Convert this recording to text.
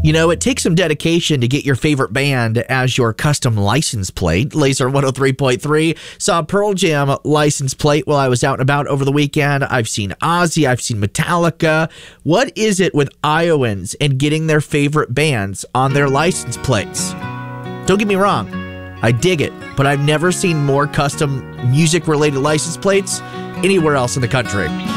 You know, it takes some dedication to get your favorite band as your custom license plate. Laser 103.3 saw Pearl Jam license plate while I was out and about over the weekend. I've seen Ozzy, I've seen Metallica. What is it with Iowans and getting their favorite bands on their license plates? Don't get me wrong, I dig it, but I've never seen more custom music-related license plates anywhere else in the country.